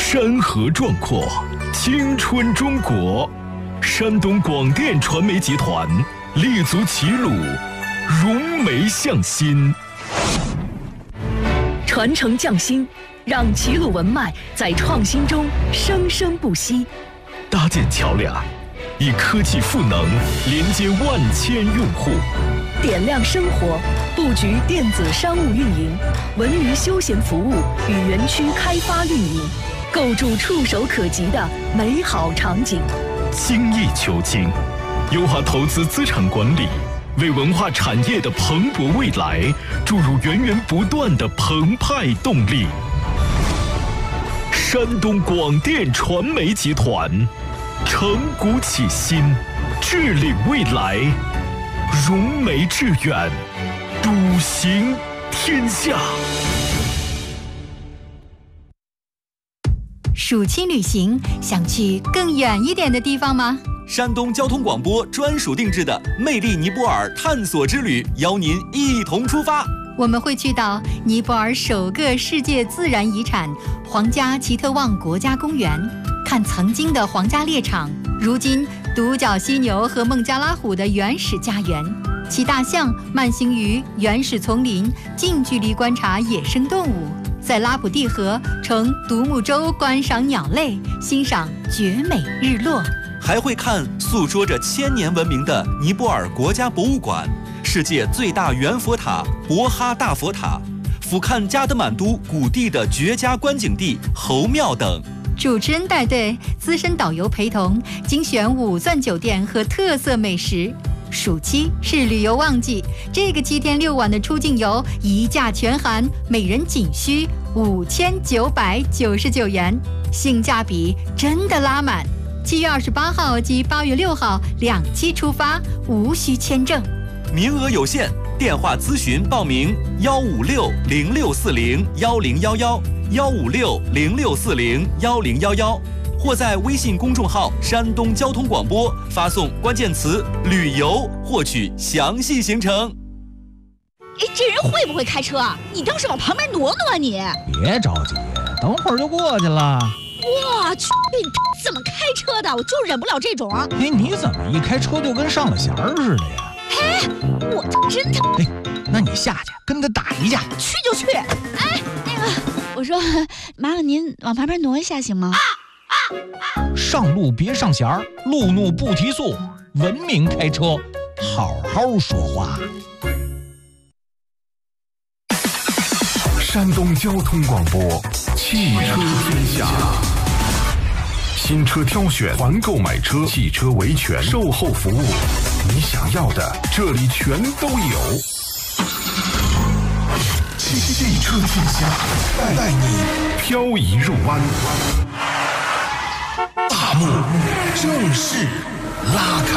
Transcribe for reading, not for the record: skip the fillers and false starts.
山河壮阔，青春中国。山东广电传媒集团立足齐鲁，融媒向心， 传承匠心，让齐鲁文脉在创新中生生不息。 搭建桥梁，以科技赋能连接万千用户。 点亮生活，布局电子商务运营、文娱休闲服务与园区开发运营，构筑触手可及的美好场景。 精益求精，优化投资资产管理，为文化产业的蓬勃未来注入源源不断的澎湃动力。山东广电传媒集团，承古启新，致领未来，融媒致远，笃行天下。 暑期旅行，想去更远一点的地方吗？ 山东交通广播专属定制的魅力尼泊尔探索之旅，邀您一同出发。 我们会去到尼泊尔首个世界自然遗产皇家奇特旺国家公园，看曾经的皇家猎场，如今独角犀牛和孟加拉虎的原始家园，骑大象慢行于原始丛林，近距离观察野生动物，在拉普蒂河乘独木舟观赏鸟类，欣赏绝美日落。 还会看诉说着1000年文明的尼泊尔国家博物馆，世界最大圆佛塔博哈大佛塔，俯瞰加德满都谷地的绝佳观景地猴庙等。 主持人带队，资深导游陪同，精选5钻酒店和特色美食。暑期是旅游旺季，这个7天6晚的出境游一价全含，每人仅需5999元，性价比真的拉满。7月28号及8月6号2期出发，无需签证， 名额有限，电话咨询报名15606401011，15606401011，或在微信公众号山东交通广播发送关键词旅游获取详细行程。 哎，这人会不会开车啊？你倒是往旁边挪挪啊你！ 别着急，等会儿就过去了。 我去，你怎么开车的？我就忍不了这种。 哎，你怎么一开车就跟上了弦儿似的呀？ 哎，我真的。 哎，那你下去跟他打一架。 去就去。哎，那个，我说，麻烦您往旁边挪一下行吗？ 上路别上弦儿，路怒不提速，文明开车，好好说话。 山东交通广播，汽车天下。新车挑选、团购买车、汽车维权、售后服务，你想要的这里全都有。汽车天下，带你漂移入弯。大幕正式拉开。